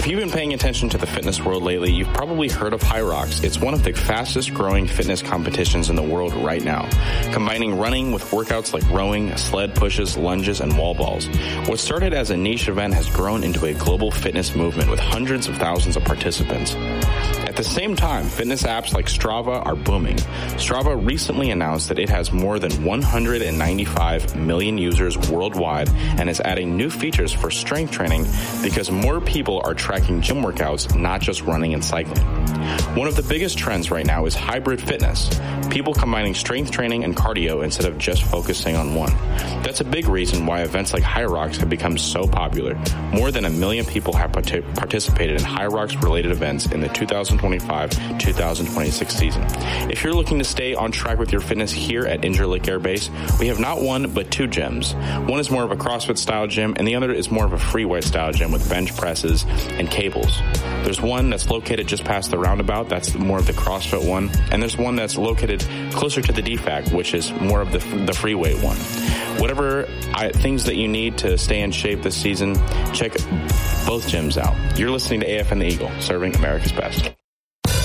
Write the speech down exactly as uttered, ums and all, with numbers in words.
If you've been paying attention to the fitness world lately, you've probably heard of HYROX. It's one of the fastest growing fitness competitions in the world right now, combining running with workouts like rowing, sled pushes, lunges, and wall balls. What started as a niche event has grown into a global fitness movement with hundreds of thousands of participants. At the same time, fitness apps like Strava are booming. Strava recently announced that it has more than one hundred ninety-five million users worldwide and is adding new features for strength training because more people are tracking gym workouts, not just running and cycling. One of the biggest trends right now is hybrid fitness, people combining strength training and cardio instead of just focusing on one. That's a big reason why events like HYROX have become so popular. More than a million people have part- participated in HYROX-related events in the two thousand twenty-five two thousand twenty-six season. If you're looking to stay on track with your fitness here at Incirlik Air Base, we have not one, but two gyms. One is more of a CrossFit-style gym, and the other is more of a free-weight-style gym with bench presses and cables. There's one that's located just past the roundabout. That's more of the CrossFit one. And there's one that's located closer to the D FAC, which is more of the, the free weight one. Whatever I, things that you need to stay in shape this season, check both gyms out. You're listening to A F N The Eagle, serving America's best.